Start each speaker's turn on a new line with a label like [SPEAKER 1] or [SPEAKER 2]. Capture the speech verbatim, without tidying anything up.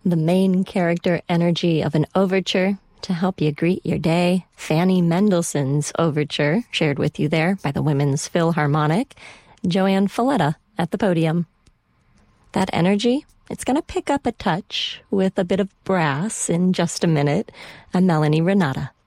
[SPEAKER 1] The main character energy of an overture to help you greet your day. Fanny Mendelssohn's Overture, shared with you there by the Women's Philharmonic. Joanne Falletta at the podium. That energy, it's going to pick up a touch with a bit of brass in just a minute. I'm Melanie Renata.